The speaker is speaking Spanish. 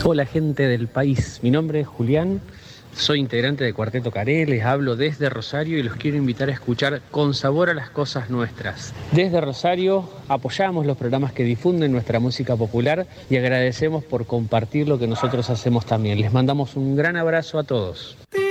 Hola gente del país, mi nombre es Julián, soy integrante de Cuarteto Caré, les hablo desde Rosario y los quiero invitar a escuchar Con Sabor a las Cosas Nuestras. Desde Rosario apoyamos los programas que difunden nuestra música popular y agradecemos por compartir lo que nosotros hacemos también. Les mandamos un gran abrazo a todos.